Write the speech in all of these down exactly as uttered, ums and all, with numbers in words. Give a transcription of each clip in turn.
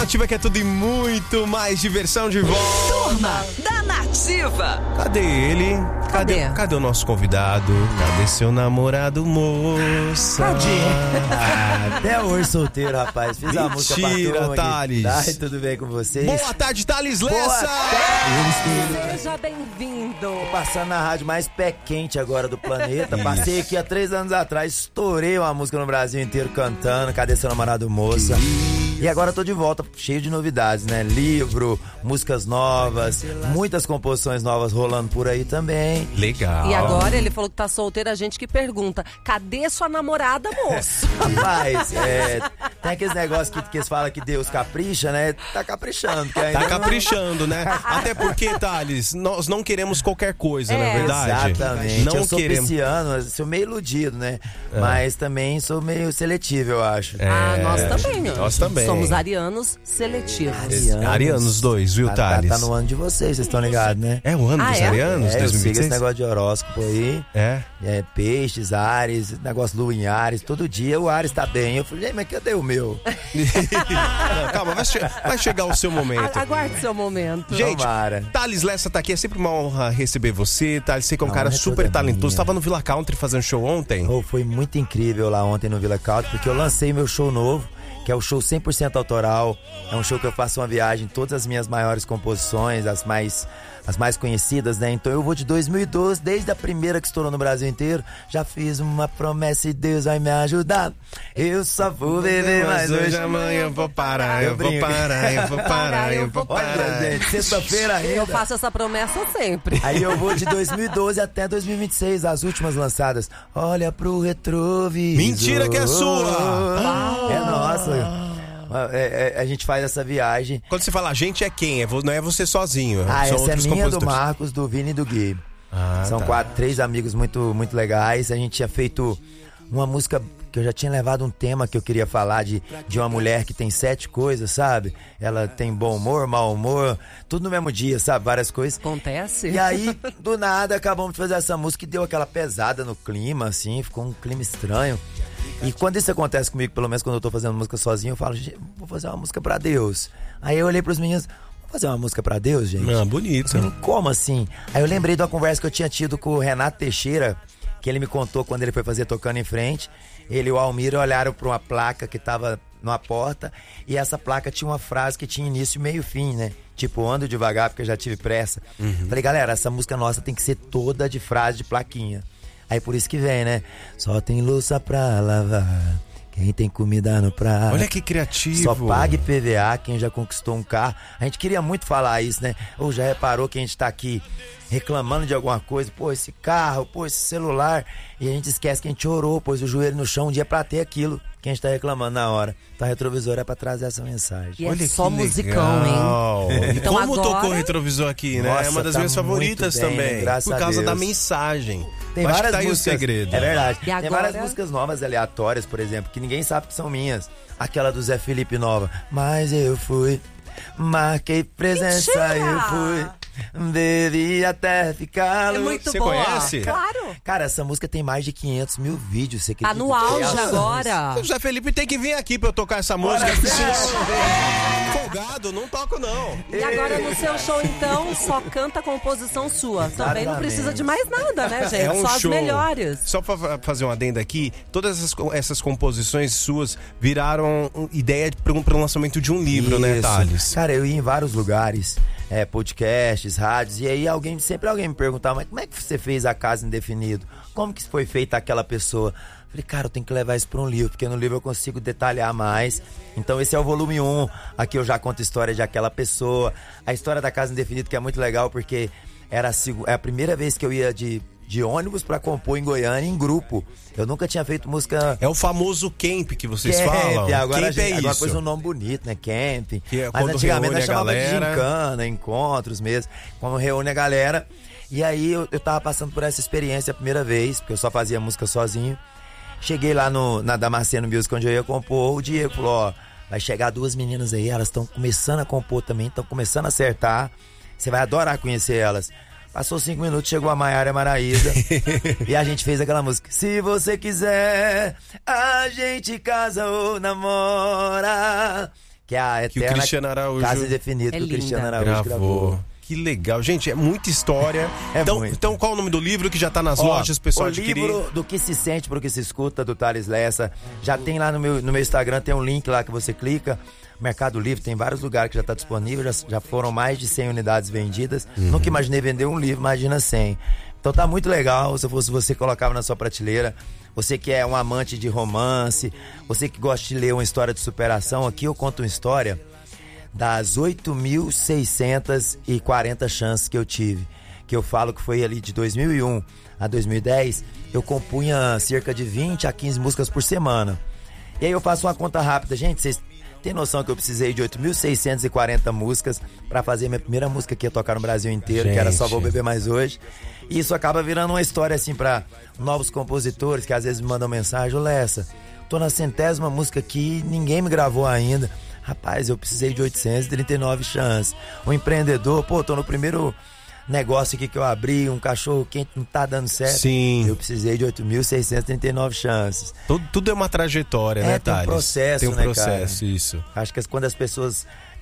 Nativa, que é tudo e muito mais diversão de volta. Turma da Nativa. Cadê ele? Cadê? Cadê, Cadê o nosso convidado? Cadê seu namorado, moça? Cadê? Ah, até hoje solteiro, rapaz. Fiz a música pra Mentira, Thales. Tá, tudo bem com vocês? Boa tarde, Thales Lessa. Boa tarde. Seja bem-vindo. Tô passando na rádio mais pé quente agora do planeta. Passei aqui há três anos atrás, estourei uma música no Brasil inteiro cantando. Cadê seu namorado, moça? E agora tô de volta, cheio de novidades, né? Livro, músicas novas, muitas composições novas rolando por aí também. Legal. E agora ele falou que tá solteiro, a gente que pergunta: cadê sua namorada, moço? Rapaz, é, tem aqueles negócios que, que eles falam que Deus capricha, né? Tá caprichando. Que ainda Tá não... caprichando, né? Até porque, Thales, nós não queremos qualquer coisa, É. na verdade. Exatamente. Não eu sou queremos. pisciano, sou meio iludido, né? É. Mas também sou meio seletivo, eu acho. É. Ah, nós também. Nós também. Somos arianos seletivos. Arianos. Arianos dois, viu, Tá, Thales? tá no ano de vocês, vocês estão ligados, né? É o ano Ah, dos é? arianos, É, eu dois mil e sigo vinte e seis? esse negócio de horóscopo aí. É. É, peixes, Ares, negócio lua em Ares. Todo dia o Ares tá bem. Eu falei, mas cadê o meu? Não, calma, vai, che- vai chegar o seu momento. A- Aguarde seu momento. Gente, Tomara. Thales Lessa tá aqui, é sempre uma honra receber você, Thales. Você que é um A cara honra é super toda talentoso. minha. Tava no Villa Country fazendo show ontem. Oh, foi muito incrível lá ontem no Villa Country, porque eu lancei meu show novo, que é o show cem por cento autoral. É um show que eu faço uma viagem, todas as minhas maiores composições, as mais, as mais conhecidas, né? Então eu vou de dois mil e doze, desde a primeira que estourou no Brasil inteiro. Já fiz uma promessa e Deus vai me ajudar. Eu só vou beber mais hoje. amanhã eu vou parar, eu eu vou brinco. parar, eu vou parar, eu vou parar. Olha, gente, sexta-feira Eu ainda. faço essa promessa sempre. Aí eu vou de dois mil e doze até dois mil e vinte e seis, as últimas lançadas. Olha pro retrovisor. Mentira que é sua! É nossa. É, é, a gente faz essa viagem. Quando você fala a gente é quem? É vo- não é você sozinho. Ah, são essa é outros minha, do compositores. Marcos, do Vini e do Gui. Ah, São tá. quatro, três amigos muito, muito legais. A gente tinha feito uma música que eu já tinha levado um tema que eu queria falar de, de uma mulher que tem sete coisas, sabe? Ela tem bom humor, mau humor, tudo no mesmo dia, sabe? Várias coisas. Acontece? E aí, do nada, acabamos de fazer essa música e deu aquela pesada no clima, assim, ficou um clima estranho. E quando isso acontece comigo, pelo menos quando eu tô fazendo música sozinho, eu falo, gente, vou fazer uma música pra Deus. Aí eu olhei pros meninos, vou fazer uma música pra Deus, gente? Ah, bonito. Hum, Como assim? Aí eu lembrei de uma conversa que eu tinha tido com o Renato Teixeira, que ele me contou quando ele foi fazer Tocando em Frente. Ele e o Almir olharam pra uma placa que tava numa porta, e essa placa tinha uma frase que tinha início, meio e fim, né? Tipo, ando devagar porque eu já tive pressa. Uhum. Falei, galera, essa música nossa tem que ser toda de frase de plaquinha. Aí por isso que vem, né? Só tem louça pra lavar, quem tem comida no prato. Olha que criativo. Só pague I P V A quem já conquistou um carro. A gente queria muito falar isso, né? Ou já reparou que a gente tá aqui reclamando de alguma coisa? Pô, esse carro, pô, esse celular. E a gente esquece que a gente orou, pôs o joelho no chão um dia pra ter aquilo que a gente tá reclamando na hora. Então, retrovisor é pra trazer essa mensagem. E é Olha só que musicão, legal. hein? E Então como agora- tocou o retrovisor aqui, né? Nossa, é uma das tá minhas favoritas muito bem, também. graças Por a causa da Deus. mensagem. Tem Eu acho várias que tá aí músicas, o segredo. É verdade. E Tem agora? várias músicas novas aleatórias, por exemplo, que ninguém sabe que são minhas. Aquela do Zé Felipe nova. Mas eu fui, marquei presença, Mentira! eu fui. Bebi até ficar É louco. muito Você boa. conhece? Claro. Cara, essa música tem mais de quinhentos mil vídeos. Você Tá acredita? no auge Criações. agora. O Zé Felipe tem que vir aqui pra eu tocar essa música. Folgado, não toco não. E agora no seu show, então, só canta composição sua. Também não Exatamente. precisa de mais nada, né, gente? É um só show. as melhores. Só pra fa- fazer um adendo aqui, todas essas, co- essas composições suas viraram um- ideia para um, pra um lançamento de um livro, né, Isso. Thales? Cara, eu ia em vários lugares, é, podcasts, rádios, e aí alguém, sempre alguém me perguntava, mas como é que você fez a Casa Indefinido? Como que foi feita aquela pessoa? Falei, cara, eu tenho que levar isso para um livro, porque no livro eu consigo detalhar mais. Então esse é o volume um, aqui eu já conto a história de aquela pessoa. A história da Casa Indefinido, que é muito legal, porque era a, seg- é a primeira vez que eu ia de, de ônibus para compor em Goiânia, em grupo. Eu nunca tinha feito música... É o famoso camp que vocês Camp, falam. agora, camp a gente, é agora isso. pôs um nome bonito, né? Camping. Que é Mas quando antigamente reúne nós a chamava de galera. gincana, encontros mesmo. Quando reúne a galera. E aí eu, eu tava passando por essa experiência a primeira vez, porque eu só fazia música sozinho. Cheguei lá no, na Damasceno Music, onde eu ia compor. O Diego falou, ó, vai chegar duas meninas aí, elas estão começando a compor também, estão começando a acertar. Você vai adorar conhecer elas. Passou cinco minutos, chegou a Maiara e a Maraísa e a gente fez aquela música. Se você quiser, a gente casa ou namora. que é a Que o eterna Cristiano Araújo Casa Indefinida, É que o Cristiano linda. Araújo gravou. gravou. Que legal. Gente, é muita história. É então, muito. então, qual o nome do livro que já tá nas Ó, lojas, pessoal o adquirir? livro Do Que Se Sente Pro Que Se Escuta, do Thales Lessa, já tem lá no meu, no meu Instagram, tem um link lá que você clica. Mercado Livre, tem vários lugares que já está disponível, já, já foram mais de cem unidades vendidas. Uhum. Nunca imaginei vender um livro, imagina cem. Então tá muito legal, se fosse você colocava na sua prateleira. Você que é um amante de romance, você que gosta de ler uma história de superação, aqui eu conto uma história das oito mil seiscentas e quarenta chances que eu tive. Que eu falo que foi ali de dois mil e um a dois mil e dez, eu compunha cerca de vinte a quinze músicas por semana. E aí eu faço uma conta rápida. Gente, vocês têm noção que eu precisei de oito mil seiscentas e quarenta músicas pra fazer minha primeira música que ia tocar no Brasil inteiro, que era Só Vou Beber Mais Hoje. E isso acaba virando uma história assim pra novos compositores que às vezes me mandam mensagem: ô Lessa, tô na centésima música aqui, ninguém me gravou ainda. Rapaz, eu precisei de oitocentas e trinta e nove chances. Um empreendedor, pô, tô no primeiro negócio aqui que eu abri, um cachorro quente não tá dando certo. Sim. Eu precisei de oito mil seiscentas e trinta e nove chances. Tudo, tudo é uma trajetória, É, né, tem um Thales? processo, Tem um né, processo, cara? isso. Acho que quando as pessoas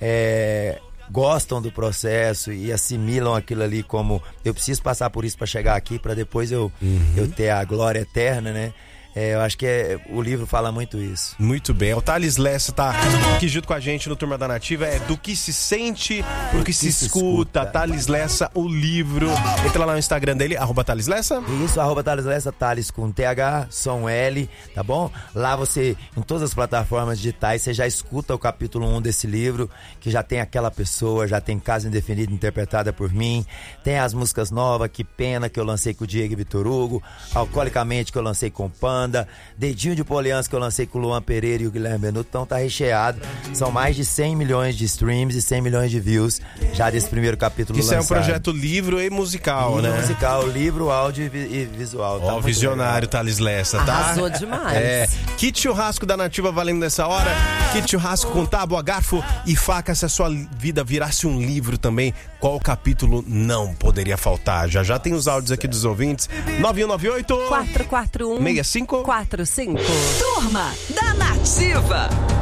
é, gostam do processo e assimilam aquilo ali como eu preciso passar por isso para chegar aqui, para depois eu, Uhum. eu ter a glória eterna, né? É, eu acho que é, o livro fala muito isso. Muito bem. O Thales Lessa tá aqui junto com a gente no Turma da Nativa. É Do Que Se Sente Pro Que Se Escuta. escuta. Thales Lessa, o livro. Entra lá no Instagram dele, arroba Thales Lessa. Isso, arroba Thales Lessa, Thales com T H, som L, tá bom? Lá você, em todas as plataformas digitais, você já escuta o capítulo um desse livro, que já tem aquela pessoa, já tem Casa Indefinida interpretada por mim, tem as músicas novas, Que Pena, que eu lancei com o Diego e Vitor Hugo, Alcoolicamente, que eu lancei com o Pan, Dedinho de Poliança, que eu lancei com o Luan Pereira e o Guilherme Benuto. Então tá recheado. São mais de cem milhões de streams e cem milhões de views já desse primeiro capítulo Isso lançado. é um projeto livro e musical, Livro né? musical, livro, áudio e, vi- e visual. Tá Ó, muito visionário legal. Thales Lessa, tá? Arrasou demais. É. Kit churrasco da Nativa valendo nessa hora. Kit churrasco com tábua, garfo e faca. Se a sua vida virasse um livro também, qual capítulo não poderia faltar? Já já tem os áudios aqui dos ouvintes. nove um nove oito quatro quatro um seis cinco quatro cinco. Turma da Nativa.